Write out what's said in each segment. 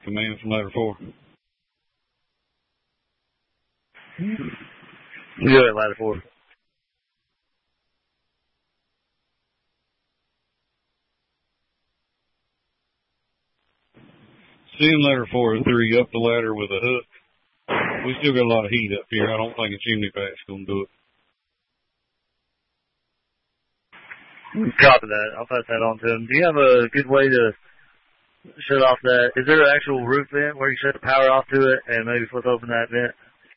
Command from ladder 4. Good, ladder 4. Seeing ladder 4 or 3 up the ladder with a hook. We still got a lot of heat up here. I don't think a chimney pack's going to do it. Copy that. I'll pass that on to him. Do you have a good way to shut off that? Is there an actual roof vent where you shut the power off to it and maybe flip open that vent?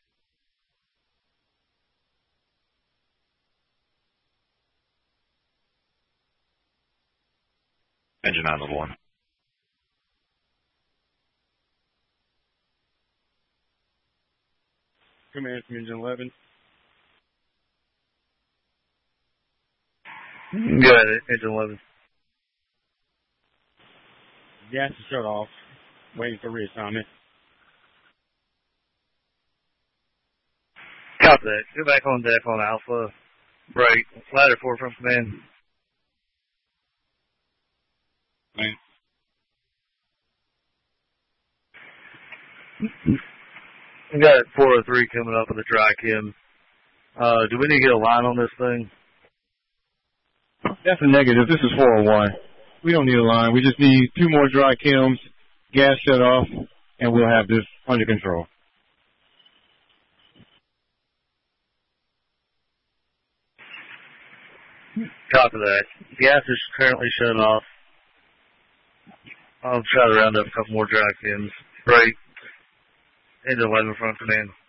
Engine on level 1. Command from engine 11. Good, engine 11. Gas is shut off. Waiting for reassignment. Copy that. Go back on deck on Alpha. Break. Ladder 4 from command. Man. We got 403 coming up with a dry chem. Do we need to get a line on this thing? That's a negative. This is 401. We don't need a line. We just need 2 more dry chems, gas shut off, and we'll have this under control. Copy that. Gas is currently shut off. I'll try to round up a couple more dry chems. Break. Engine 11 front command.